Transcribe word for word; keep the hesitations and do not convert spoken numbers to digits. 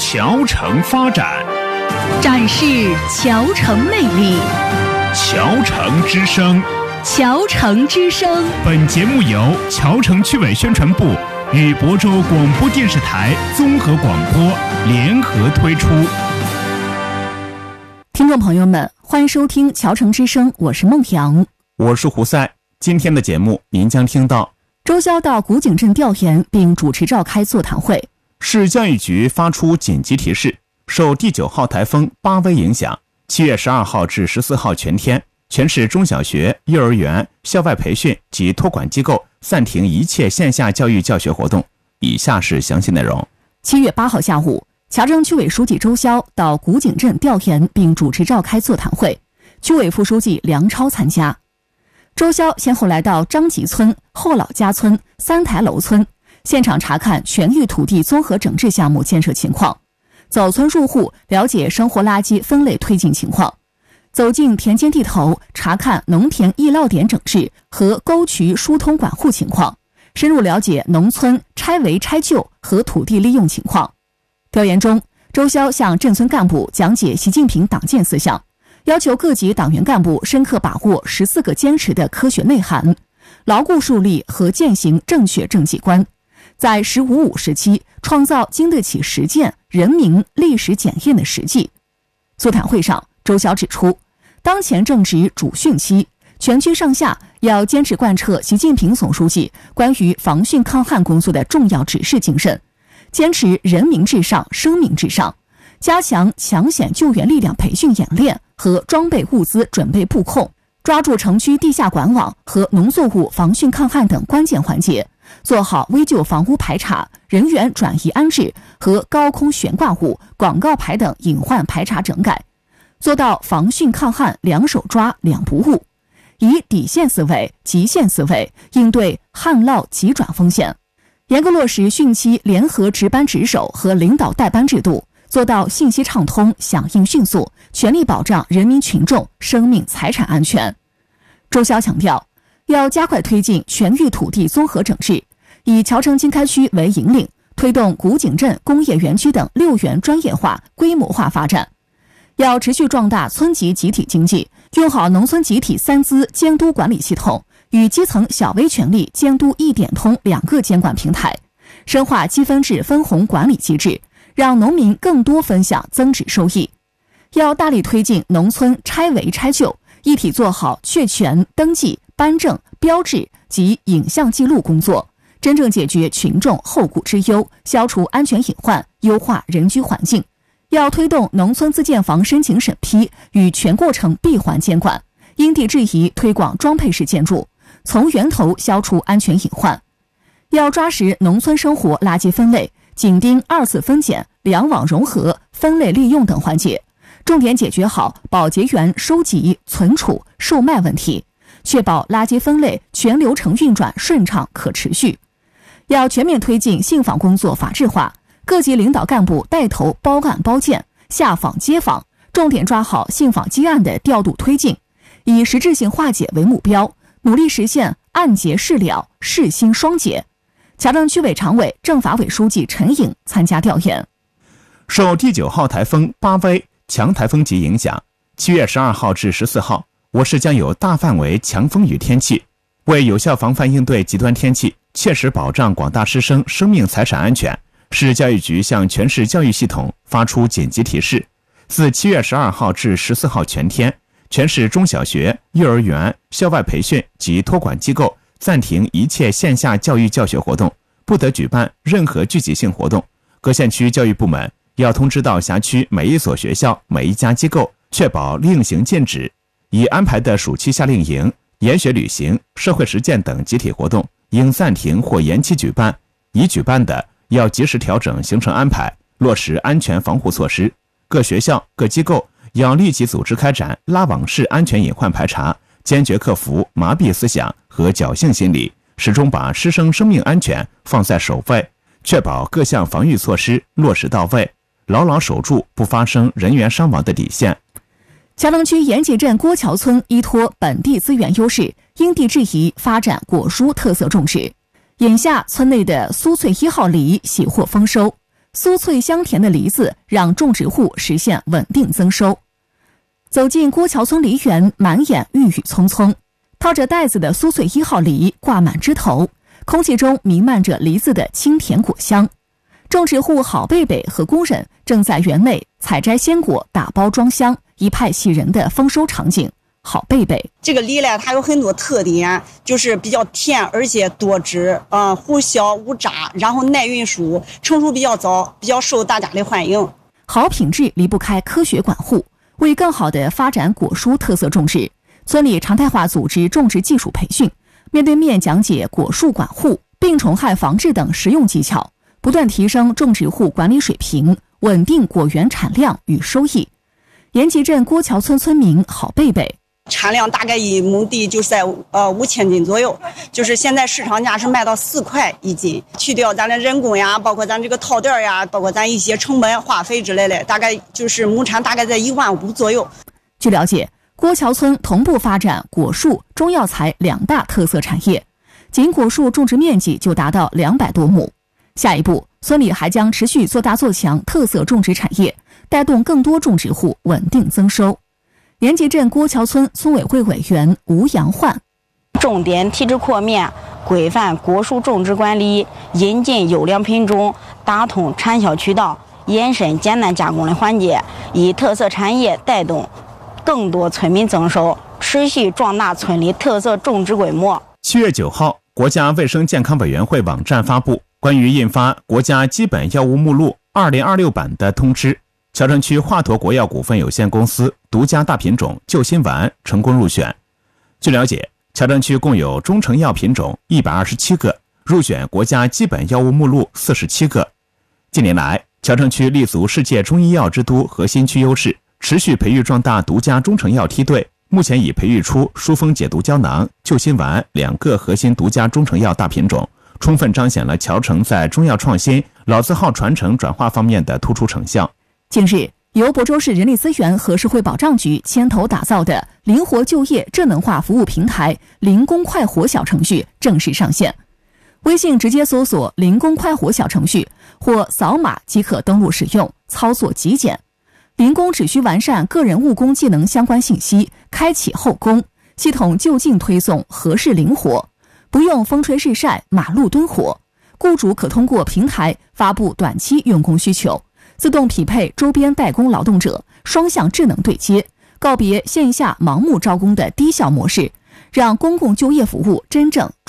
桥城发展， 展示桥城魅力。 桥城之声， 桥城之声。 本节目由桥城区委宣传部与亳州广播电视台综合广播联合推出。 听众朋友们，欢迎收听桥城之声，我是孟阳， 我是胡赛。今天的节目您将听到： 周潇到古井镇调研并主持召开座谈会； 市教育局发出紧急提示，受第九号台风巴威影响，七月十二号至十四号全天，全市中小学、幼儿园、校外培训及托管机构暂停一切线下教育教学活动。以下是详细内容。 七月八号下午，桥城区委书记周潇到古井镇调研并主持召开座谈会，区委副书记梁超参加。周潇先后来到张集村、后老家村、三台楼村，现场查看全域土地综合整治项目建设情况，走村入户了解生活垃圾分类推进情况，走进田间地头查看农田易涝点整治和沟渠疏通管护情况，深入了解农村拆违拆旧和土地利用情况。调研中，周潇向镇村干部讲解习近平党建思想，要求各级党员干部深刻把握十四个坚持的科学内涵，牢固树立和践行正确政绩观，在“十五五”时期创造经得起实践、人民、历史检验的实际。座谈会上，周潇指出，当前正值主汛期，全区上下要坚持贯彻习近平总书记关于防汛抗旱工作的重要指示精神，坚持人民至上、生命至上，加强抢险救援力量培训演练和装备物资准备布控，抓住城区地下管网和农作物防汛抗旱等关键环节，做好危旧房屋排查、人员转移安置和高空悬挂物、广告牌等隐患排查整改，做到防汛抗旱两手抓两不误，以底线思维、极限思维应对旱涝急转风险，严格落实汛期联合值班值守和领导带班制度，做到信息畅通、响应迅速，全力保障人民群众生命财产安全。周潇强调，要加快推进全域土地综合整治，以桥城经开区为引领，推动古井镇工业园区等六园专业化、规模化发展。要持续壮大村级集体经济，用好农村集体三资监督管理系统，与基层小微权力监督一点通两个监管平台，深化积分制分红管理机制，让农民更多分享增值收益。要大力推进农村拆违拆旧，一体做好确权、登记、颁证、标志及影像记录工作，真正解决群众后顾之忧，消除安全隐患，优化人居环境。要推动农村自建房申请审批与全过程闭环监管，因地制宜推广装配式建筑，从源头消除安全隐患。要抓实农村生活垃圾分类，紧盯二次分拣、两网融合、分类利用等环节，重点解决好保洁员收集、存储、售卖问题，确保垃圾分类全流程运转顺畅可持续。要全面推进信访工作法治化，各级领导干部带头包案包件、下访接访，重点抓好信访接案的调度推进，以实质性化解为目标，努力实现案结事了、事兴双结。桥城区委常委、政法委书记陈颖参加调研。 受第九号台风巴威强台风级影响，七月十二号至十四号，我市将有大范围强风雨天气。为有效防范应对极端天气，切实保障广大师生生命财产安全，市教育局向全市教育系统发出紧急提示，自七月十二号至十四号全天，全市中小学、幼儿园、校外培训及托管机构暂停一切线下教育教学活动，不得举办任何聚集性活动。各县区教育部门要通知到辖区每一所学校、每一家机构，确保令行禁止。已安排的暑期夏令营、研学旅行、社会实践等集体活动应暂停或延期举办，已举办的要及时调整行程安排，落实安全防护措施。各学校、各机构要立即组织开展拉网式安全隐患排查，坚决克服麻痹思想和侥幸心理，始终把师生生命安全放在首位，确保各项防御措施落实到位，牢牢守住不发生人员伤亡的底线。 桥城区延吉镇郭桥村依托本地资源优势，因地制宜发展果蔬特色种植。眼下村内的酥脆一号梨喜获丰收， 酥脆香甜的梨子让种植户实现稳定增收。走进郭桥村梨园，满眼郁郁葱葱，套着袋子的酥脆一号梨挂满枝头，空气中弥漫着梨子的清甜果香。种植户郝贝贝和工人正在园内采摘鲜果，打包装箱，一派喜人的丰收场景。郝贝贝， 这个梨呢，它有很多特点，就是比较甜，而且多汁，嗯，忽削无渣，然后耐运输，成熟比较早，比较受大家的欢迎。 好品质离不开科学管护，为更好地发展果蔬特色种植，村里常态化组织种植技术培训，面对面讲解果树管护、病虫害防治等实用技巧，不断提升种植户管理水平，稳定果园产量与收益。延吉镇郭桥村村民郝贝贝， 产量大概一亩地就在呃五千斤左右，就是现在市场价是卖到四块一斤，去掉咱的人工呀，包括咱这个套袋呀，包括咱一些成本、化肥之类的，大概就是亩产大概在一万五左右。 据了解，郭桥村同步发展果树、中药材两大特色产业，仅果树种植面积就达到两百多亩。下一步，村里还将持续做大做强特色种植产业，带动更多种植户稳定增收。延吉镇郭桥村村委会委员吴阳焕， 重点体制扩面，规范果树种植管理，引进优良品种，打通产销渠道，延伸简单加工的环节，以特色产业带动更多村民增收，持续壮大村里特色种植规模。 七月九号，国家卫生健康委员会网站发布关于印发国家基本药物目录二零二六版的通知，桥城区华佗国药股份有限公司独家大品种救心丸成功入选。据了解，桥城区共有中成药品种一百二十七个，入选国家基本药物目录四十七个。近年来，桥城区立足世界中医药之都核心区优势，持续培育壮大独家中成药梯队，目前已培育出疏风解毒胶囊、救心丸两个核心独家中成药大品种，充分彰显了桥城在中药创新、老字号传承转化方面的突出成效。 近日，由亳州市人力资源和社会保障局牵头打造的灵活就业智能化服务平台“零工快活”小程序正式上线。微信直接搜索“零工快活”小程序，或扫码即可登录使用，操作极简。零工只需完善个人务工技能相关信息，开启后工，系统就近推送合适灵活，不用风吹日晒、马路蹲活。雇主可通过平台发布短期用工需求，自动匹配周边代工劳动者，双向智能对接，告别线下盲目招工的低效模式，让公共就业服务真正